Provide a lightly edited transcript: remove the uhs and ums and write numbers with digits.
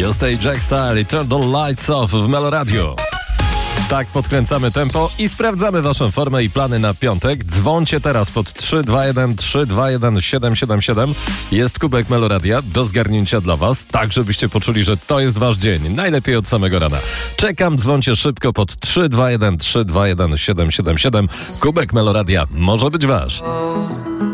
Stay Jack Style i Turn the Lights Off w Melo Radio. Tak podkręcamy tempo i sprawdzamy waszą formę i plany na piątek. Dzwońcie teraz pod 321 321 777. Jest kubek Melo Radia do zgarnięcia dla was, tak żebyście poczuli, że to jest wasz dzień. Najlepiej od samego rana. Czekam, dzwońcie szybko pod 321 321 777. Kubek Melo Radia może być wasz.